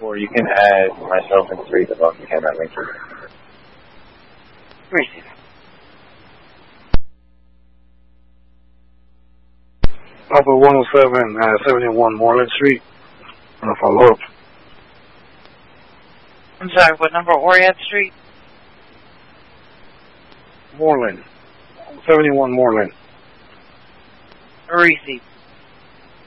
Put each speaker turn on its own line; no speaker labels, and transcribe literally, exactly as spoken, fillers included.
Or you can add myself and three the box can that link.
Receive.
Papa one oh seven, uh, seventy-one Moreland Street. I'm going to follow up.
I'm sorry, what number? Oriad Street?
Moreland. seventy-one Moreland.
Receive.